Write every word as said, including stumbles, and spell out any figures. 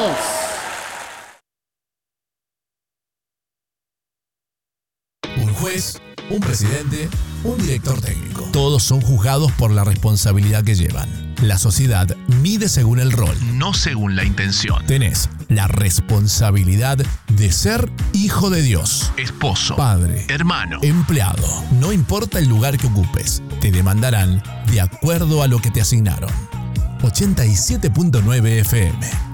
Continuamos. Un juez, un presidente, un director técnico. Todos son juzgados por la responsabilidad que llevan. La sociedad mide según el rol, no según la intención. Tenés la responsabilidad de ser hijo de Dios, esposo, padre, hermano, empleado. No importa el lugar que ocupes, te demandarán de acuerdo a lo que te asignaron. ochenta y siete punto nueve F M